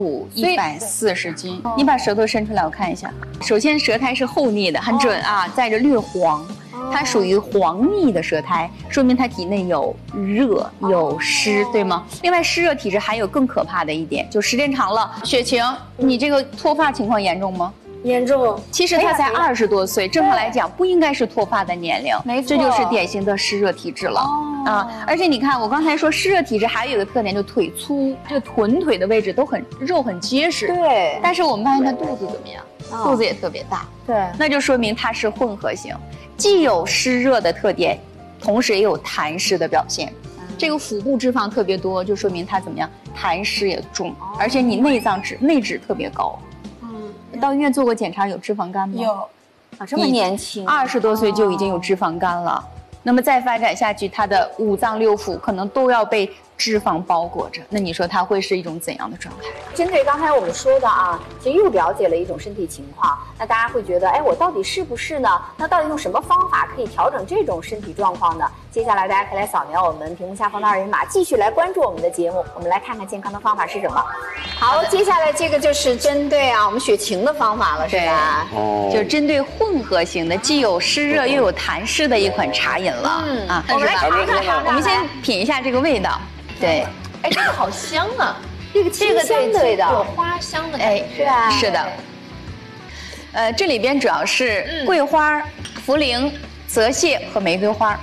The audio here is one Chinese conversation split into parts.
140斤。你把舌头伸出来，我看一下。首先，舌苔是厚腻的，很准啊，带着略黄。它属于黄腻的舌苔，说明它体内有热有湿，对吗？另外，湿热体质还有更可怕的一点，就时间长了，雪晴，你这个脱发情况严重吗？ 严重。 其实他才20多岁，正常来讲不应该是脱发的年龄， 没错， 这就是典型的湿热体质了。而且你看，我刚才说湿热体质还有一个特点，就腿粗，这个臀腿的位置都很肉很结实。 对。 但是我们发现他肚子怎么样？肚子也特别大。 对。 那就说明它是混合型，既有湿热的特点，同时也有痰湿的表现。这个腹部脂肪特别多，就说明它怎么样？痰湿也重，而且你内脂特别高。到医院做过检查，有脂肪肝吗？ 有。啊，这么年轻 ，20多岁就已经有脂肪肝了。那么再发展下去，他的5脏6腑可能都要被脂肪包裹着。那你说它会是一种怎样的状态？ 针对刚才我们说的啊，其实又了解了一种身体情况。那大家会觉得，哎，我到底是不是呢？那到底用什么方法可以调整这种身体状况呢？接下来大家可以来扫描我们屏幕下方的2维码，继续来关注我们的节目。我们来看看健康的方法是什么。好，接下来这个就是针对我们雪晴的方法了，是吧？ 就针对混合型的，既有湿热又有痰湿的一款茶饮了。 我们来尝尝， 我们先品一下这个味道。对， 哎，这个好香啊！ 这个香的味道， 有花香的感觉， 是吧？ 是的。这里边主要是桂花、茯苓、泽泻和玫瑰花。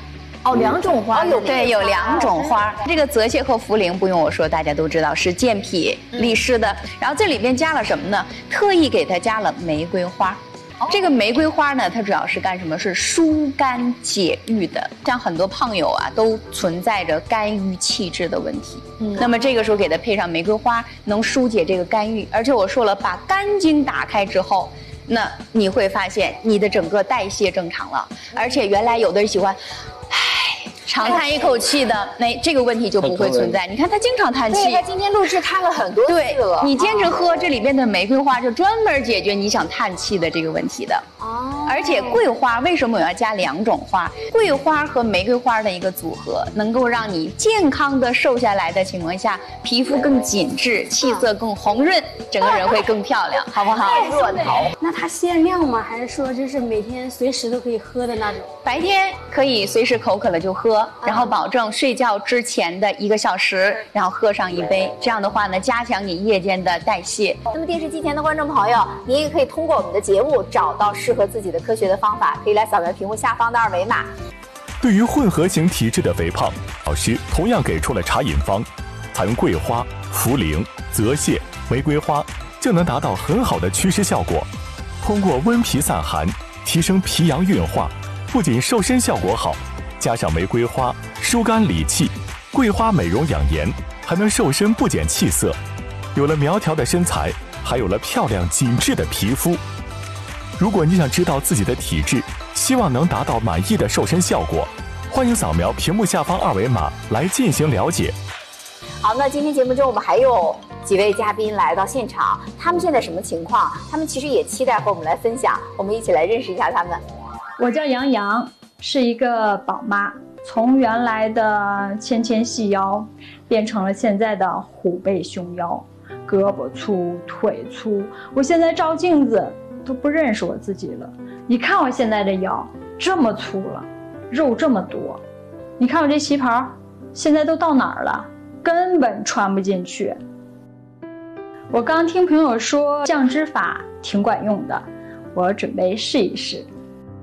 2种花， 对，有2种花。这个泽泻和茯苓不用我说，大家都知道是健脾利湿的。然后这里边加了什么呢？特意给它加了玫瑰花。这个玫瑰花呢，它主要是干什么？是疏肝解郁的。像很多胖友都存在着肝郁气滞的问题。那么这个时候给它配上玫瑰花，能疏解这个肝郁。而且我说了，把肝经打开之后，那你会发现你的整个代谢正常了。而且原来有的人喜欢长叹一口气的，这个问题就不会存在。你看他经常叹气， 对，他今天录制叹了很多次了。 你坚持喝这里边的玫瑰花，就专门解决你想叹气的这个问题的。而且桂花为什么我要加2种花？桂花和玫瑰花的一个组合，能够让你健康的瘦下来的情况下，皮肤更紧致，气色更红润，整个人会更漂亮，好不好？ 若桃。 那它限量吗？还是说就是每天随时都可以喝的那种？ 白天可以随时口渴了就喝，然后保证睡觉之前的1个小时，然后喝上1杯。这样的话呢，加强你夜间的代谢。 那么电视机前的观众朋友，您也可以通过我们的节目找到适合自己的科学的方法，可以来扫描屏幕下方的2维码。 对于混合型体质的肥胖，老师同样给出了茶饮方，采用桂花、茯苓、泽泻、玫瑰花，就能达到很好的祛湿效果。通过温脾散寒，提升脾阳运化，不仅瘦身效果好，加上玫瑰花疏肝理气，桂花美容养颜，还能瘦身不减气色。有了苗条的身材，还有了漂亮紧致的皮肤。如果你想知道自己的体质，希望能达到满意的瘦身效果，欢迎扫描屏幕下方2维码来进行了解。 好，那今天节目中我们还有几位嘉宾来到现场，他们现在什么情况？他们其实也期待和我们来分享，我们一起来认识一下他们。 我叫杨洋，是一个宝妈，从原来的纤纤细腰变成了现在的虎背熊腰，胳膊粗腿粗，我现在照镜子都不认识我自己了。你看我现在这腰这么粗了，肉这么多，你看我这旗袍现在都到哪儿了，根本穿不进去。我刚听朋友说降脂法挺管用的，我准备试一试。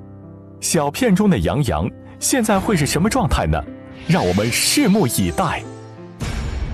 小片中的杨洋现在会是什么状态呢？让我们拭目以待。